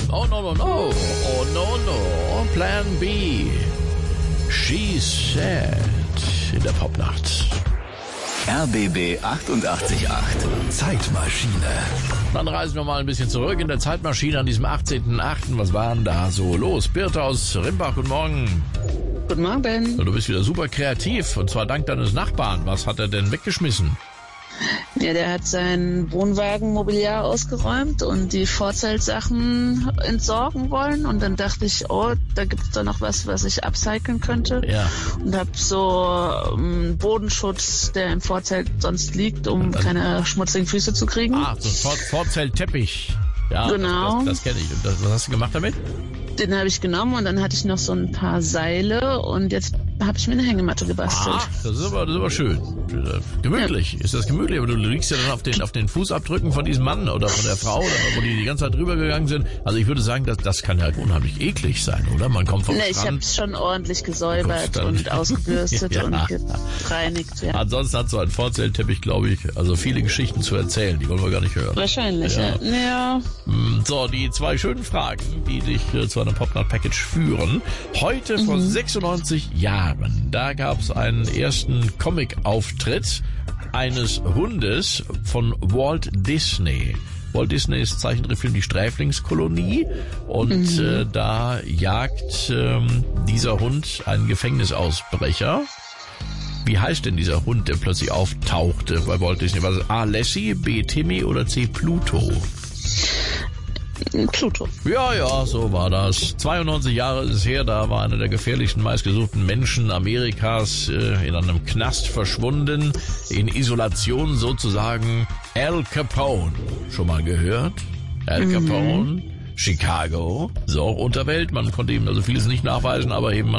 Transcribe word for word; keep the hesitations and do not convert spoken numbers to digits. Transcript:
Oh, no, no, no. Oh, no, no. Plan B. She said in der Popnacht. R B B achtundachtzig Komma acht. Zeitmaschine. Dann reisen wir mal ein bisschen zurück in der Zeitmaschine an diesem achtzehnten achten Was war denn da so los? Birte aus Rimbach, guten Morgen. Guten Morgen. Du bist wieder super kreativ und zwar dank deines Nachbarn. Was hat er denn weggeschmissen? Ja, der hat sein Wohnwagenmobiliar ausgeräumt und die Vorzeltsachen entsorgen wollen. Und dann dachte ich, oh, da gibt's da noch was, was ich upcyclen könnte. Ja. Und hab so einen Bodenschutz, der im Vorzelt sonst liegt, um keine schmutzigen Füße zu kriegen. Ah, so ein Vor Vorzeltteppich. Ja, genau. Das, das, das kenne ich. Und das, was hast du gemacht damit? Den habe ich genommen und dann hatte ich noch so ein paar Seile und jetzt habe ich mir eine Hängematte gebastelt. Ah, das ist aber, das ist aber schön. Gemütlich. Ja. Ist das gemütlich? Aber du liegst ja dann auf den, auf den Fußabdrücken von diesem Mann oder von der Frau, oder wo die die ganze Zeit drüber gegangen sind. Also ich würde sagen, das, das kann ja unheimlich eklig sein, oder? Man kommt vom nee, Strand. Ich habe es schon ordentlich gesäubert und ausgebürstet ja. und gereinigt. Ja. Ansonsten hat so ein Vorzeltteppich, glaube ich, also viele Geschichten zu erzählen. Die wollen wir gar nicht hören. Wahrscheinlich, ja. ja. ja. So, die zwei schönen Fragen, die dich äh, zu einer Popnacht-Package führen. Heute vor mhm. sechsundneunzig Jahren, da gab es einen ersten Comic-Auftritt eines Hundes von Walt Disney. Walt Disneys Zeichentrickfilm Die Sträflingskolonie und mhm. äh, da jagt ähm, dieser Hund einen Gefängnisausbrecher. Wie heißt denn dieser Hund, der plötzlich auftauchte bei Walt Disney? War es A. Lassie, B. Timmy oder C. Pluto? Pluto. Ja, ja, so war das. zweiundneunzig Jahre ist es her, da war einer der gefährlichsten, meistgesuchten Menschen Amerikas äh, in einem Knast verschwunden, in Isolation sozusagen. Al Capone. Schon mal gehört? Al Capone, mhm. Chicago. So, Unterwelt, man konnte ihm also vieles nicht nachweisen, aber eben man